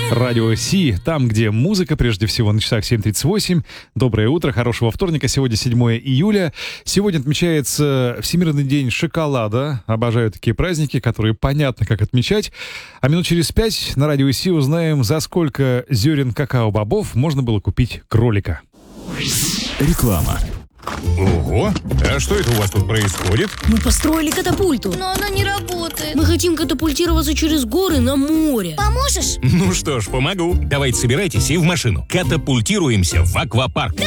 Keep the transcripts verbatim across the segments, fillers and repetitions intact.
Радио Си, там, где музыка, прежде всего, на часах семь тридцать восемь. Доброе утро, хорошего вторника. Сегодня седьмое июля. Сегодня отмечается Всемирный день шоколада. Обожаю такие праздники, которые понятно, как отмечать. А минут через пять на Радио Си узнаем, за сколько зерен какао-бобов можно было купить кролика. Реклама. Ого! А что это у вас тут происходит? Мы построили катапульту. Но она не работает. Мы хотим катапультироваться через горы на море. Поможешь? Ну что ж, помогу. Давайте собирайтесь и в машину. Катапультируемся в аквапарк.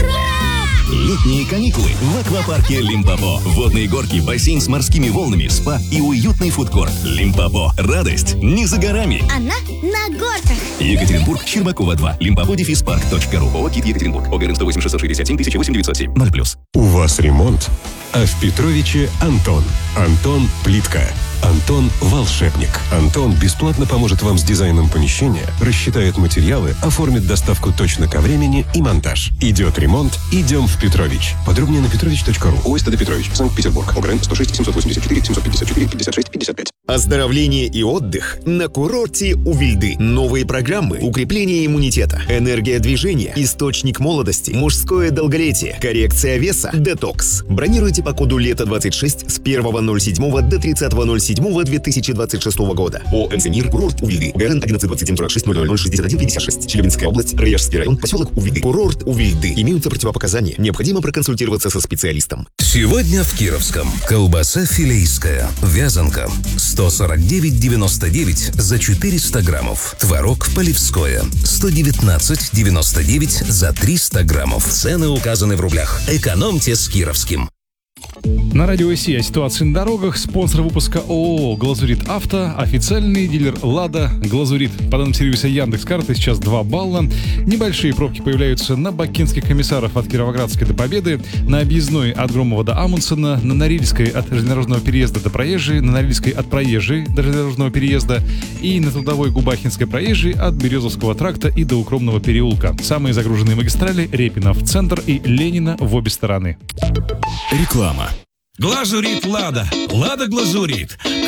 Летние каникулы в аквапарке Лимпопо. Водные горки, бассейн с морскими волнами, спа и уютный фудкорт. Лимпопо. Радость не за горами. Она на горках. Екатеринбург, Щербакова два. Лимпопо дефис парк точка ру. ООО «Кит Екатеринбург». ОГРН сто восемь шестьсот шестьдесят семь тысяча восемь девятьсот семь. ноль плюс. У вас ремонт, а в Петровиче Антон. Антон Плитка. Антон волшебник. Антон бесплатно поможет вам с дизайном помещения, рассчитает материалы, оформит доставку точно ко времени и монтаж. Идет ремонт, идем в Петрович. Подробнее на петрович точка ру. ОСТД Петрович, Санкт-Петербург. ОГРН сто шесть семьсот восемьдесят четыре семьсот пятьдесят четыре пятьдесят шесть пятьдесят пять. Оздоровление и отдых на курорте у Вильды. Новые программы, укрепление иммунитета, энергия движения, источник молодости, мужское долголетие, коррекция веса, детокс. Бронируйте по коду лето двадцать шесть с первого ноль седьмого до тридцатого ноль седьмого две тысячи двадцать шестого года. ООО «Энцемир», курорт у Вильды. ГРН одиннадцать двадцать семь сорок шесть ноль ноль ноль шестьдесят один пятьдесят шесть. Челябинская область, Раяжский район, поселок у Вильды. Курорт у Вильды. Имеются противопоказания. Необходимо проконсультироваться со специалистом. Сегодня в Кировском. Колбаса филейская. Вязанка. сто сорок девять девяносто девять за четыреста граммов. Творог Полевское. сто девятнадцать девяносто девять за триста граммов. Цены указаны в рублях. Экономьте с Кировским. На Радио Си о ситуации на дорогах. Спонсор выпуска ООО «Глазурит Авто». Официальный дилер «Лада» «Глазурит». По данным сервиса Яндекс.Карты сейчас два балла. Небольшие пробки появляются на Бакинских комиссаров от Кировоградской до Победы, на Объездной от Громова до Амундсена, на Норильской от железнодорожного переезда до Проезжей, на Норильской от Проезжей до железнодорожного переезда и на Трудовой Губахинской Проезжей от Березовского тракта и до Укромного переулка. Самые загруженные магистрали — Репина в центр и Ленина в обе стороны. Реклама. Глазурит Лада. Лада Глазурит.